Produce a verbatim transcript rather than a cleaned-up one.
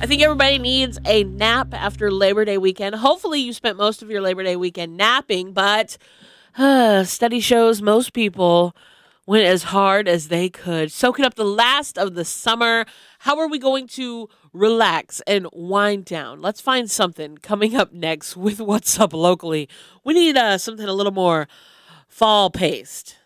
think everybody needs a nap after Labor Day weekend. Hopefully you spent most of your Labor Day weekend napping, but uh, study shows most people went as hard as they could, soaking up the last of the summer. How are we going to relax and wind down? Let's find something coming up next with What's Up Locally. We need uh, something a little more fall-paced.